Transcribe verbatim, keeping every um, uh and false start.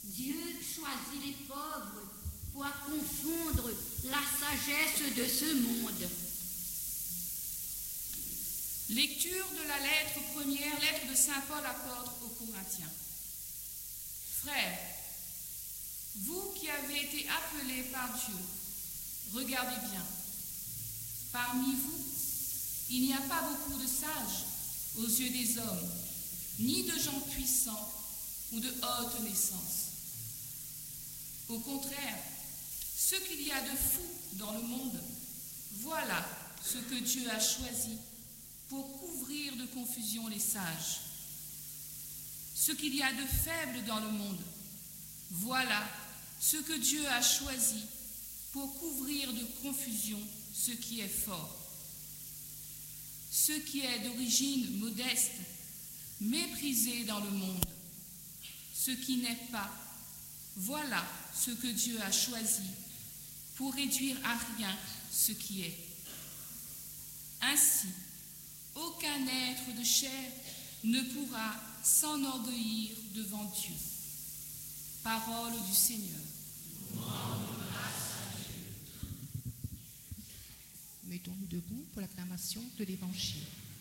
Dieu choisit les pauvres pour confondre la sagesse de ce monde. Lecture de la lettre première, lettre de saint Paul apôtre aux Corinthiens. Frères, vous qui avez été appelés par Dieu, regardez bien. Parmi vous, il n'y a pas beaucoup de sages aux yeux des hommes, ni de gens puissants ou de haute naissance. Au contraire, ce qu'il y a de fou dans le monde, voilà ce que Dieu a choisi pour couvrir de confusion les sages. Ce qu'il y a de faible dans le monde, voilà ce que Dieu a choisi pour couvrir de confusion ce qui est fort. Ce qui est d'origine modeste, méprisé dans le monde, ce qui n'est pas, voilà ce que Dieu a choisi pour réduire à rien ce qui est. Ainsi, aucun être de chair ne pourra s'enorgueillir devant Dieu. Parole du Seigneur. Mettons-nous debout pour l'acclamation de l'Évangile.